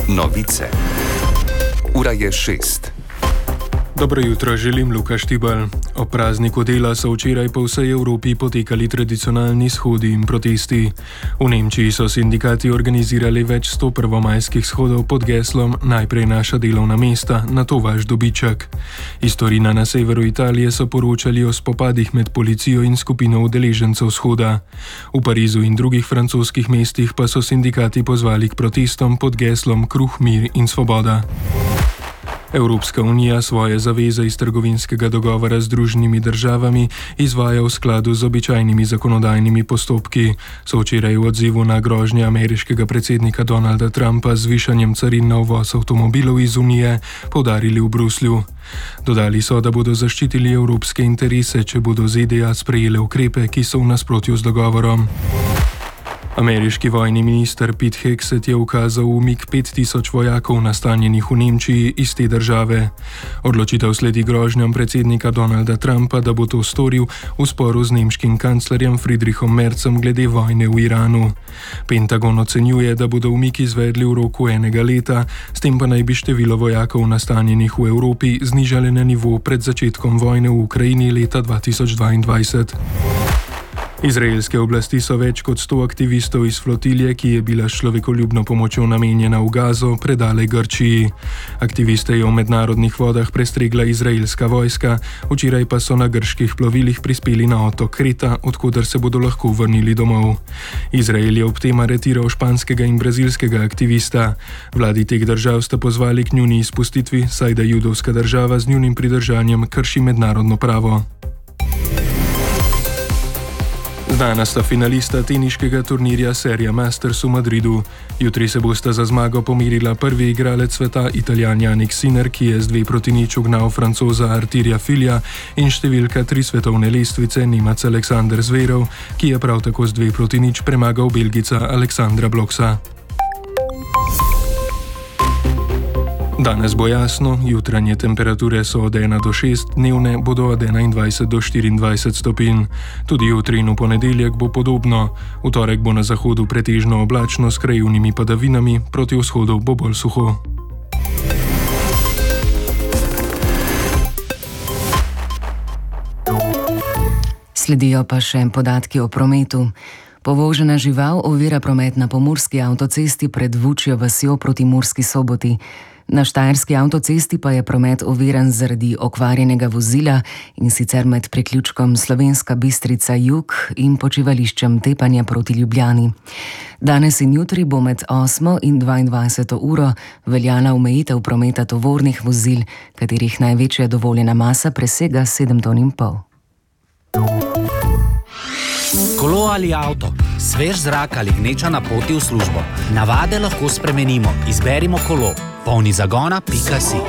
Novice. Ura je 6. Dobro jutro, želim Luka Štibal. O prazniku dela so včeraj po vsej Evropi potekali tradicionalni shodi in protesti. V Nemčiji so sindikati organizirali več 100 prvomajskih shodov pod geslom Najprej naša delovna mesta, nato vaš dobiček. Iz Torina na severu Italije so poročali o spopadih med policijo in skupino udeležencev shoda. V Parizu in drugih francoskih mestih pa so sindikati pozvali k protestom pod geslom Kruh, mir in svoboda. Evropska unija svoje zaveze iz trgovinskega dogovora z Združenimi državami izvaja v skladu z običajnimi zakonodajnimi postopki, so včeraj v odzivu na grožnje ameriškega predsednika Donalda Trumpa z zvišanjem carin na uvoz avtomobilov iz Unije poudarili v Bruslju. Dodali so, da bodo zaščitili evropske interese, če bodo ZDA sprejele ukrepe, ki so v nasprotju z dogovorom. Ameriški vojni minister Pete Hegseth je ukazal umik 5000 vojakov nastanjenih v Nemčiji iz te države. Odločitev sledi grožnjam predsednika Donalda Trumpa, da bo to storil v sporu z nemškim kanclerjem Friedrichom Merzem glede vojne v Iranu. Pentagon ocenjuje, da bodo umik izvedli v roku enega leta, s tem pa naj bi število vojakov nastanjenih v Evropi znižali na nivo pred začetkom vojne v Ukrajini leta 2022. Izraelske oblasti so več kot 100 aktivistov iz flotilje, ki je bila s človekoljubno pomočjo namenjena v Gazo, predale Grčiji. Aktiviste je v mednarodnih vodah prestregla izraelska vojska, včeraj pa so na grških plovilih prispeli na otok Kreta, odkoder se bodo lahko vrnili domov. Izrael je ob tem aretiral španskega in brazilskega aktivista. Vladi teh držav sta pozvali k njuni izpustitvi, saj da judovska država z njunim pridržanjem krši mednarodno pravo. Znana sta finalista teniškega turnirja Serija Masters v Madridu. Jutri se bosta za zmago pomerila prvi igralec sveta, Italijan Jannik Sinner, ki je z 2-0 ugnal Francoza Arturja Filija, in številka 3 svetovne lestvice, Nemec Alexander Zverev, ki je prav tako z 2-0 premagal Belgica Aleksandra Bloksa. Danes bo jasno, jutranje temperature so od 1 do 6, dnevne bodo od 21 do 24 stopinj. Tudi jutri in v ponedeljek bo podobno. V torek bo na zahodu pretežno oblačno s krajevnimi padavinami, proti vzhodu bo bolj suho. Sledijo pa še podatki o prometu. Povožena žival ovira promet na pomurski avtocesti pred Vučjo vasjo proti Murski Soboti. Na štajerski avtocesti pa je promet oviran zaradi okvarjenega vozila, in sicer med priključkom Slovenska Bistrica jug in počivališčem Tepanje proti Ljubljani. Danes in jutri bo med 8 in 22 uro veljala omejitev prometa tovornih vozil, katerih največja dovoljena masa presega 7,5 ton. Kolo ali avto, svež zrak ali gneča na poti v službo. Navade lahko spremenimo, izberimo kolo. Polni zagona.si